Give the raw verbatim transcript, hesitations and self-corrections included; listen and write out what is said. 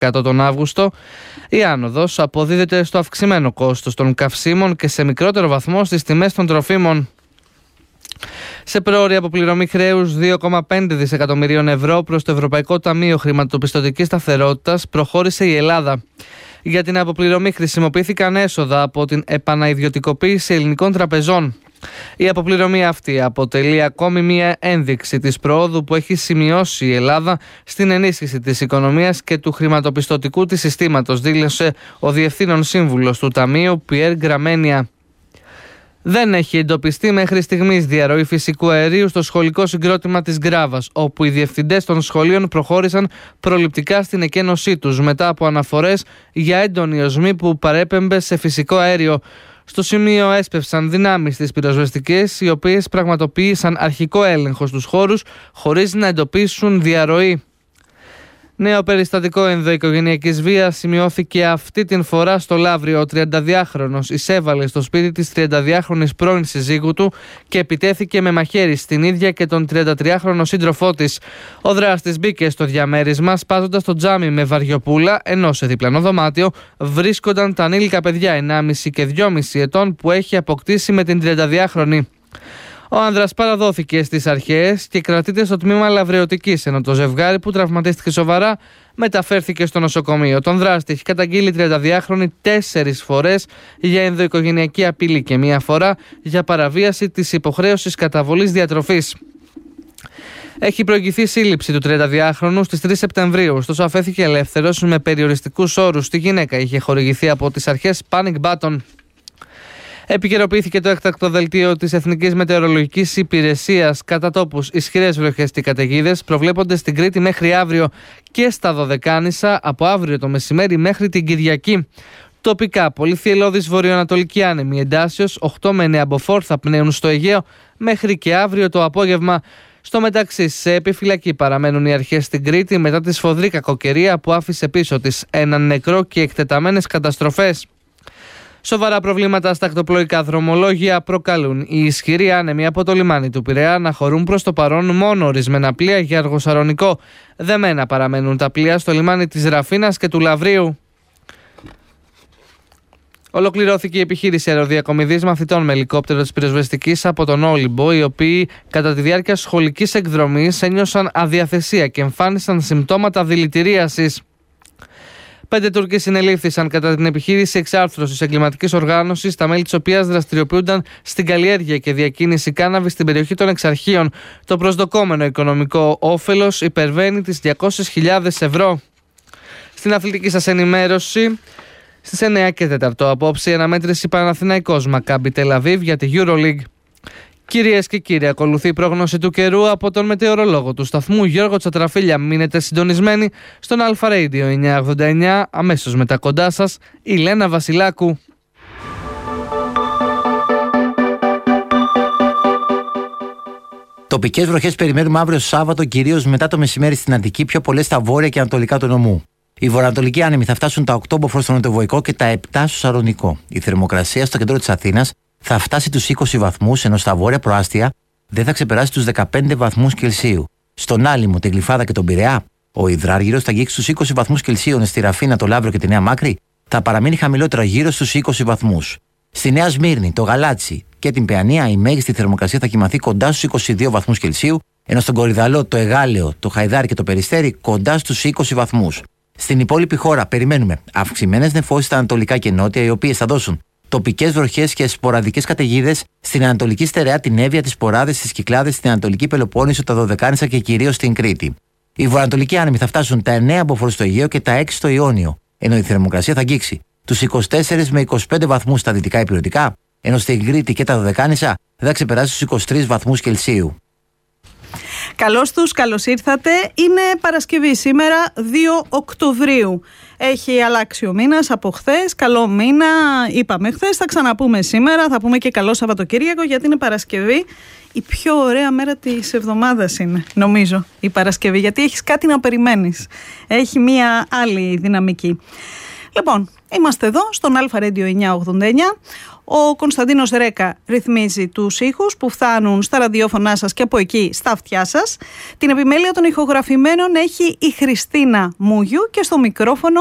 κάτω τον Αύγουστο. Η άνοδος αποδίδεται στο αυξημένο κόστος των καυσίμων και σε μικρότερο βαθμό στις τιμές των τροφίμων. Σε πρόωρη αποπληρωμή χρέους δύο κόμμα πέντε δισεκατομμυρίων ευρώ προς το Ευρωπαϊκό Ταμείο Χρηματοπιστωτικής Σταθερότητας προχώρησε η Ελλάδα. Για την αποπληρωμή χρησιμοποιήθηκαν έσοδα από την επανaiδιωτικοποίηση ελληνικών τραπεζών. Η αποπληρωμή αυτή αποτελεί ακόμη μία ένδειξη της προόδου που έχει σημειώσει η Ελλάδα στην ενίσχυση της οικονομίας και του χρηματοπιστωτικού της συστήματος, δήλωσε ο Διευθύνων Σύμβουλος του Ταμείου, Πιέρ Γκραμένια. Δεν έχει εντοπιστεί μέχρι στιγμής διαρροή φυσικού αερίου στο σχολικό συγκρότημα της Γκράβας, όπου οι διευθυντές των σχολείων προχώρησαν προληπτικά στην εκένωσή τους μετά από αναφορές για έντονη οσμή που παρέπεμπε σε φυσικό αέριο. Στο σημείο έσπευσαν δυνάμεις της πυροσβεστικές, οι οποίες πραγματοποίησαν αρχικό έλεγχο στους χώρους χωρίς να εντοπίσουν διαρροή. Νέο περιστατικό ενδοοικογενειακής βίας σημειώθηκε αυτή την φορά στο Λαύριο. Ο τριανταδυάχρονος εισέβαλε στο σπίτι της τριανταδυάχρονης πρώην συζύγου του και επιτέθηκε με μαχαίρι στην ίδια και τον τριαντατριάχρονο σύντροφό της. Ο δράστης μπήκε στο διαμέρισμα σπάζοντας το τζάμι με βαριοπούλα, ενώ σε διπλανό δωμάτιο βρίσκονταν τα ανήλικα παιδιά ενάμιση και δυόμιση ετών που έχει αποκτήσει με την τριανταδυάχρονη. Ο άνδρας παραδόθηκε στις αρχές και κρατείται στο τμήμα λαβρεωτικής, ενώ το ζευγάρι που τραυματίστηκε σοβαρά μεταφέρθηκε στο νοσοκομείο. Τον δράστη έχει καταγγείλει η τριανταδυάχρονη τέσσερις φορές για ενδοοικογενειακή απειλή και μία φορά για παραβίαση της υποχρέωσης καταβολής διατροφής. Έχει προηγηθεί σύλληψη του τριανταδυάχρονου στις τρεις Σεπτεμβρίου, ωστόσο αφέθηκε ελεύθερος με περιοριστικούς όρους. Στη γυναίκα είχε χορηγηθεί από τις αρχές panic button. Επικαιροποιήθηκε το έκτακτο δελτίο της Εθνικής Μετεωρολογικής Υπηρεσίας. Κατά τόπους ισχυρές βροχές και καταιγίδες προβλέπονται στην Κρήτη μέχρι αύριο και στα Δωδεκάνησα από αύριο το μεσημέρι μέχρι την Κυριακή. Τοπικά, πολύ θυελλώδης βορειοανατολική άνεμη εντάσσεως, οκτώ με εννέα μποφόρ θα πνέουν στο Αιγαίο μέχρι και αύριο το απόγευμα. Στο μεταξύ, σε επιφυλακή παραμένουν οι αρχές στην Κρήτη μετά τη σφοδρή κακοκαιρία που άφησε πίσω της έναν νεκρό και εκτεταμένες καταστροφές. Σοβαρά προβλήματα στα ακτοπλοϊκά δρομολόγια προκαλούν οι ισχυροί άνεμοι από το λιμάνι του Πειραιά να χωρούν προς το παρόν μόνο ορισμένα πλοία για αργοσαρονικό. Δεμένα παραμένουν τα πλοία στο λιμάνι της Ραφίνας και του Λαβρίου. Ολοκληρώθηκε η επιχείρηση αεροδιακομιδής μαθητών με ελικόπτερο της πυροσβεστικής από τον Όλυμπο, οι οποίοι κατά τη διάρκεια σχολικής εκδρομής ένιωσαν αδιαθεσία και εμφάνισαν συμπτώματα δηλητηρίασης. Πέντε Τούρκοι συνελήφθησαν κατά την επιχείρηση εξάρθρωσης εγκληματικής οργάνωσης, τα μέλη της οποίας δραστηριοποιούνταν στην καλλιέργεια και διακίνηση κάναβης στην περιοχή των Εξαρχείων. Το προσδοκόμενο οικονομικό όφελος υπερβαίνει τις διακόσιες χιλιάδες ευρώ. Στην αθλητική σας ενημέρωση, στις εννέα και τέσσερα απόψε η αναμέτρηση Παναθηναϊκός Μακάμπι Τελαβίβ για τη EuroLeague. Κυρίες και κύριοι, ακολουθεί η πρόγνωση του καιρού από τον μετεωρολόγο του σταθμού Γιώργο Τσατραφίλια. Μείνετε συντονισμένοι στον Alpha Radio εννιακόσια ογδόντα εννιά. Αμέσως μετά κοντά σας η Λένα Βασιλάκου. Τοπικές βροχές περιμένουμε αύριο Σάββατο, κυρίως μετά το μεσημέρι στην Αττική, πιο πολλές στα βόρεια και ανατολικά του νομού. Οι βορειοανατολικοί άνεμοι θα φτάσουν τα οκτώ μποφόρ στο νοτιοβοϊκό και τα επτά στο Σαρονικό. Η θερμοκρασία στο κέντρο της Αθήνας θα φτάσει τους είκοσι βαθμούς, ενώ στα βόρεια προάστια δεν θα ξεπεράσει τους δεκαπέντε βαθμούς Κελσίου. Στον Άλυμο, την Γλυφάδα και τον Πειραιά, ο υδράργυρος θα αγγίξει στους είκοσι βαθμούς Κελσίου, στη Ραφίνα, το Λαύριο και τη Νέα Μάκρη θα παραμείνει χαμηλότερα γύρω στους είκοσι βαθμούς. Στη Νέα Σμύρνη, το Γαλάτσι και την Παιανία η μέγιστη θερμοκρασία θα κοιμαθεί κοντά στους είκοσι δύο βαθμούς Κελσίου, ενώ στον Κορυδαλό, το Εγάλεο, το Χαϊδάρι και το Περιστέρι κοντά στους είκοσι βαθμούς. Στην υπόλοιπη χώρα περιμένουμε αυξημένες νεφώσεις στα ανατολικά και νότια, οι οποίες θα δώσουν τοπικές βροχές και σποραδικές καταιγίδες στην Ανατολική Στερεά, την Εύβοια, τις Ποράδες, τις Κυκλάδες, στην Ανατολική Πελοπόννησο, τα Δωδεκάνησα και κυρίως στην Κρήτη. Οι βορειοανατολικοί άνεμοι θα φτάσουν τα εννέα μποφόρ στο Αιγαίο και τα έξι στο Ιόνιο, ενώ η θερμοκρασία θα αγγίξει τους είκοσι τέσσερα με είκοσι πέντε βαθμούς στα δυτικά υπηρετικά, ενώ στην Κρήτη και τα Δωδεκάνησα δεν θα ξεπεράσει τους είκοσι τρεις βαθμούς Κελσίου. Καλώς τους, καλώς ήρθατε. Είναι Παρασκευή σήμερα, δύο Οκτωβρίου. Έχει αλλάξει ο μήνας από χθες. Καλό μήνα, είπαμε χθες. Θα ξαναπούμε σήμερα. Θα πούμε και καλό Σαββατοκύριακο, γιατί είναι Παρασκευή. Η πιο ωραία μέρα της εβδομάδας είναι, νομίζω, η Παρασκευή. Γιατί έχεις κάτι να περιμένεις. Έχει μία άλλη δυναμική. Λοιπόν, είμαστε εδώ στον Αλφα Radio εννιακόσια ογδόντα εννιά. Ο Κωνσταντίνος Ρέκα ρυθμίζει τους ήχους που φτάνουν στα ραδιόφωνά σας και από εκεί στα αυτιά σας. Την επιμέλεια των ηχογραφημένων έχει η Χριστίνα Μούγιου και στο μικρόφωνο